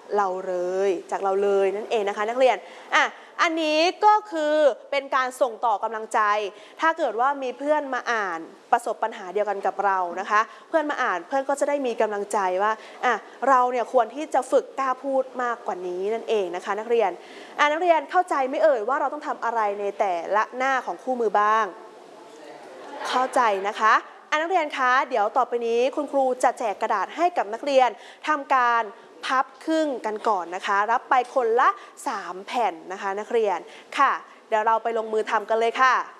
เราเลยนั่นเองนะคะนักเรียนอันนี้ก็คือเป็นการส่งต่อกำลังใจ ถ้าเกิดว่ามีเพื่อนมาอ่านประสบปัญหาเดียวกันกับเรานะคะเพื่อนมาอ่านเพื่อนก็จะได้มีกำลังใจว่าเราเนี่ยควรที่จะฝึกกล้าพูดมากกว่านี้นั่นเองนะคะนักเรียนนักเรียนเข้าใจไม่เอ่ยว่าเราต้องทำอะไรในแต่ละหน้าของคู่มือบ้างเข้าใจนะคะนักเรียนคะเดี๋ยวต่อไปนี้คุณครูจะแจกกระดาษให้กับนักเรียนทำการพับครึ่งกันก่อนนะคะรับไปคนละ3 แผ่นนะคะนักเรียนค่ะเดี๋ยวเราไปลงมือทำกันเลยค่ะ